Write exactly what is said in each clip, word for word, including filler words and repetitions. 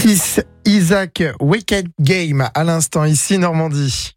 Kiss Isaac Wicked Game à l'instant ici Normandie.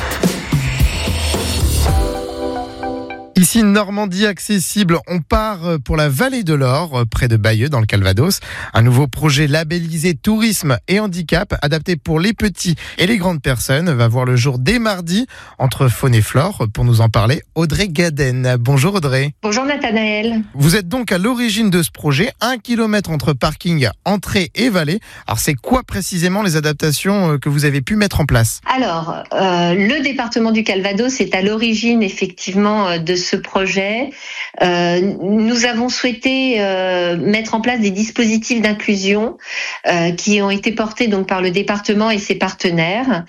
Ici, Normandie accessible, on part pour la vallée de l'Or, près de Bayeux, dans le Calvados. Un nouveau projet labellisé tourisme et handicap, adapté pour les petits et les grandes personnes, va voir le jour dès mardi, entre faune et flore. Pour nous en parler, Audrey Gaden. Bonjour Audrey. Bonjour Nathanaël. Vous êtes donc à l'origine de ce projet, un kilomètre entre parking, entrée et vallée. Alors c'est quoi précisément les adaptations que vous avez pu mettre en place ? Alors, euh, le département du Calvados est à l'origine effectivement de ce projet. Euh, nous avons souhaité euh, mettre en place des dispositifs d'inclusion euh, qui ont été portés donc par le département et ses partenaires.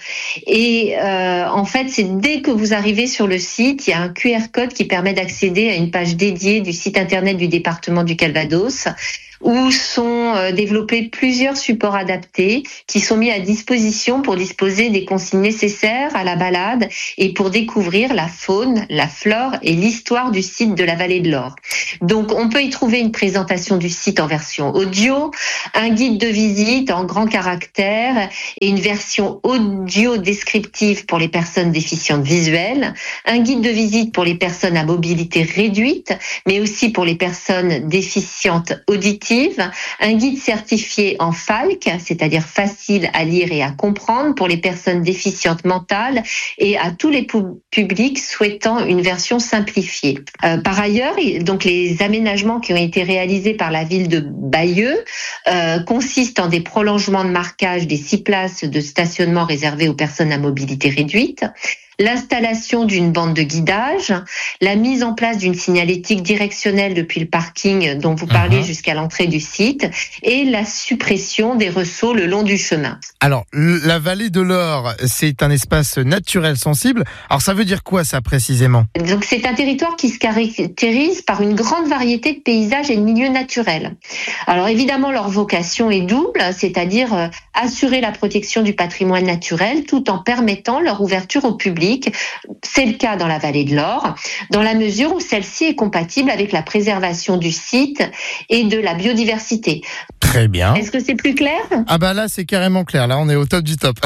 Et euh, en fait, c'est dès que vous arrivez sur le site, il y a un Q R code qui permet d'accéder à une page dédiée du site internet du département du Calvados, où sont développés plusieurs supports adaptés qui sont mis à disposition pour disposer des consignes nécessaires à la balade et pour découvrir la faune, la flore et l'histoire du site de la vallée de l'Or. Donc on peut y trouver une présentation du site en version audio, un guide de visite en grand caractère et une version audio descriptive pour les personnes déficientes visuelles, un guide de visite pour les personnes à mobilité réduite, mais aussi pour les personnes déficientes auditives, un guide certifié en F A L C, c'est-à-dire facile à lire et à comprendre pour les personnes déficientes mentales et à tous les pu- publics souhaitant une version simplifiée. Euh, par ailleurs, donc les aménagements qui ont été réalisés par la ville de Bayeux euh, consistent en des prolongements de marquage des six places de stationnement réservées aux personnes à mobilité réduite, l'installation d'une bande de guidage, la mise en place d'une signalétique directionnelle depuis le parking dont vous parlez uh-huh. jusqu'à l'entrée du site et la suppression des ressauts le long du chemin. Alors, la vallée de l'Or, c'est un espace naturel sensible. Alors, ça veut dire quoi ça précisément ? Donc, c'est un territoire qui se caractérise par une grande variété de paysages et de milieux naturels. Alors, évidemment, leur vocation est double, c'est-à-dire euh, assurer la protection du patrimoine naturel tout en permettant leur ouverture au public. C'est le cas dans la vallée de l'Or, dans la mesure où celle-ci est compatible avec la préservation du site et de la biodiversité. Très bien. Est-ce que c'est plus clair ? Ah bah là, c'est carrément clair. Là, on est au top du top.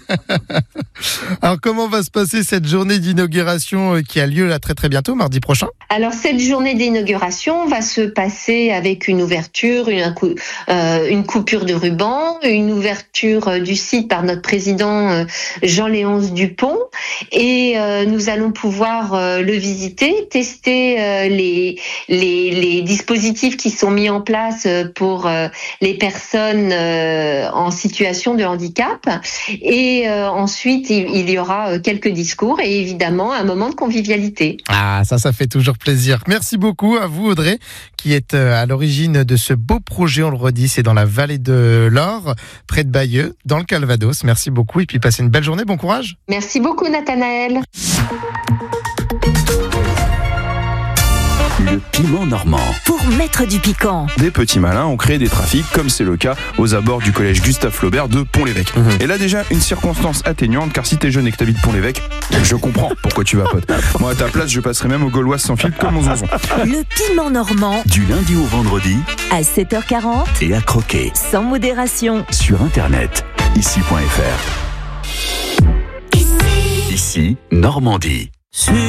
Alors, comment va se passer cette journée d'inauguration qui a lieu là très très bientôt, mardi prochain ? Alors, cette journée d'inauguration va se passer avec une ouverture, une, euh, une coupure de ruban, une ouverture du site par notre président Jean-Léonce Dupont. Et euh, nous allons pouvoir euh, le visiter, tester euh, les, les, les dispositifs qui sont mis en place pour euh, les personnes euh, en situation de handicap. Et euh, ensuite, il, il y aura quelques discours et évidemment un moment de convivialité. Ah, ça, ça fait toujours plaisir. Merci beaucoup à vous, Audrey, qui est à l'origine de ce beau projet. On le redit, c'est dans la vallée de l'Or, près de Bayeux, dans le Calvados. Merci beaucoup et puis passez une belle journée. Bon courage. Merci beaucoup, Nathanaël. Le piment normand. Pour mettre du piquant. Des petits malins ont créé des trafics, comme c'est le cas aux abords du collège Gustave Flaubert de Pont-l'Évêque. Mmh. Et là déjà, une circonstance atténuante, car si t'es jeune et que t'habites Pont-l'Évêque, je comprends pourquoi tu vapotes. Moi à ta place, je passerai même aux Gauloises sans fil comme aux zonzons. Le piment normand. Du lundi au vendredi. À sept heures quarante. Et à croquer. Sans modération. Sur internet. Ici point F R. Ici, Normandie.